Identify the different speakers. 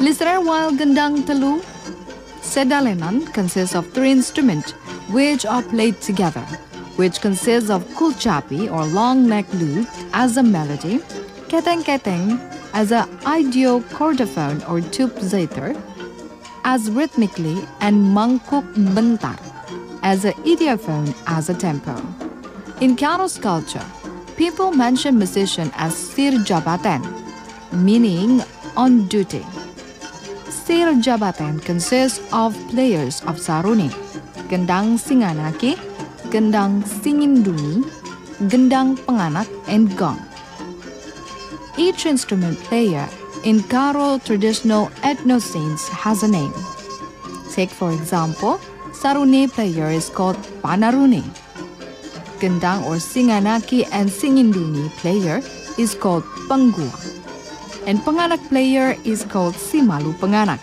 Speaker 1: Listener, while gendang telu, sedalenan consists of 3 instruments which are played together, which consists of kulcapi or long neck lute as a melody, keteng-keteng as a idiocordophone or tube zither as rhythmically, and mangkuk bentar as a idiophone as a tempo. In Karos culture, people mention musician as sir jabatan, meaning on duty. Sir jabatan consists of players of saruni, gendang singanaki, gendang singinduni, gendang penganak, and gong. Each instrument player in Karo traditional ethno scenes has a name. Take for example, saruni player is called panaruni. Gendang or singanaki and singinduni player is called panggua. And penganak player is called simalu penganak.